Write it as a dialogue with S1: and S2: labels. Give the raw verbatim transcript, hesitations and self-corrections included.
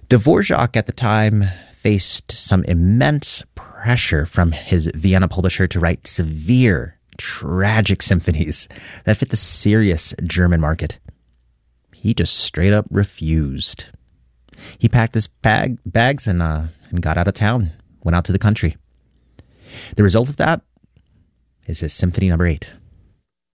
S1: Dvorak at the time faced some immense pressure from his Vienna publisher to write severe, tragic symphonies that fit the serious German market. He just straight up refused. He packed his bag, bags and, uh, and got out of town, went out to the country. The result of that is his Symphony Number Eight.